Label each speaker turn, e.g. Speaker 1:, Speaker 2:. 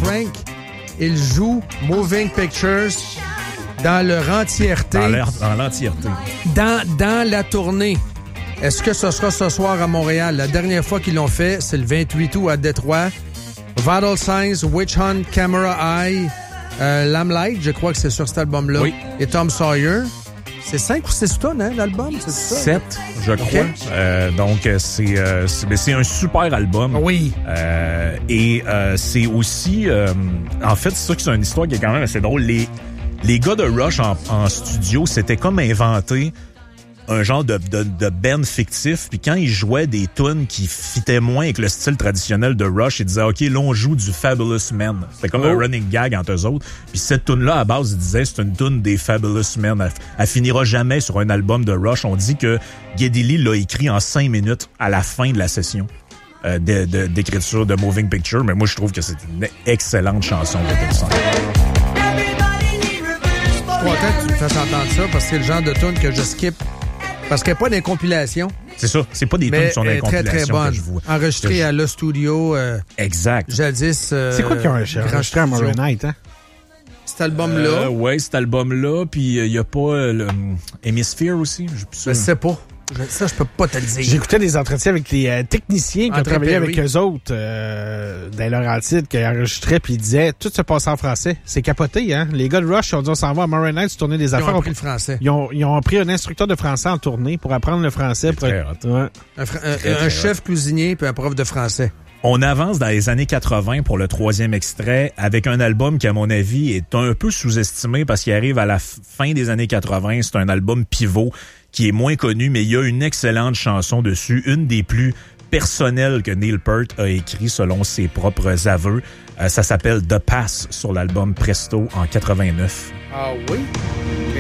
Speaker 1: Frank, il joue Moving Pictures dans leur entièreté.
Speaker 2: Dans l'entièreté.
Speaker 1: Dans la tournée. Est-ce que ce sera ce soir à Montréal? La dernière fois qu'ils l'ont fait, c'est le 28 août à Détroit. Vital Signs, Witch Hunt, Camera Eye, Lamplight, je crois que c'est sur cet album-là.
Speaker 2: Oui.
Speaker 1: Et Tom Sawyer. C'est 5 ou 6 tonnes, hein, l'album? C'est ça?
Speaker 2: 7, je crois.
Speaker 1: Okay.
Speaker 2: Donc, c'est un super album.
Speaker 1: Oui.
Speaker 2: Et c'est aussi... en fait, c'est ça qui c'est une histoire qui est quand même assez drôle. Les gars de Rush en studio, c'était comme inventé un genre de band fictif. Puis quand ils jouaient des tunes qui fitaient moins avec le style traditionnel de Rush, ils disaient « OK, là, on joue du Fabulous Men ». C'était comme un running gag entre eux autres. Puis cette tune-là, à base, ils disaient « C'est une tune des Fabulous Men ». Elle finira jamais sur un album de Rush. On dit que Geddy Lee l'a écrit en 5 minutes à la fin de la session d'écriture de Moving Picture. Mais moi, je trouve que c'est une excellente chanson de Vital Signs.
Speaker 1: Je suis content que tu me fasses entendre ça parce que c'est le genre de tune que je skip. Parce qu'elle n'est pas dans les compilations.
Speaker 2: C'est ça. C'est pas des tunes qui sont dans les compilations
Speaker 1: très, très bonne.
Speaker 2: que je vois.
Speaker 1: Enregistrée à Le Studio.
Speaker 2: Exact.
Speaker 1: Jadis.
Speaker 3: C'est quoi qu'ils ont enregistré à Moray Night, hein?
Speaker 1: Cet album-là.
Speaker 2: Oui, cet album-là. Puis il n'y a pas le Hemisphere aussi.
Speaker 1: Je sais pas. Ça, je peux pas te le dire.
Speaker 3: J'écoutais des entretiens avec les techniciens qui ont travaillé avec eux autres dans Laurentides, qui enregistraient, puis ils disaient tout se passe en français. C'est capoté, hein? Les gars de Rush, on dit on s'en va à Moray Night tourner des affaires.
Speaker 1: Ils ont appris le français.
Speaker 3: Ils ont pris un instructeur de français en tournée pour apprendre le français.
Speaker 1: Un chef cuisinier puis un prof de français.
Speaker 2: On avance dans les années 80 pour le 3e extrait avec un album qui, à mon avis, est un peu sous-estimé parce qu'il arrive à la fin des années 80. C'est un album pivot qui est moins connu, mais il y a une excellente chanson dessus, une des plus personnelles que Neil Peart a écrit selon ses propres aveux. Ça s'appelle The Pass sur l'album Presto en 89.
Speaker 1: Ah oui?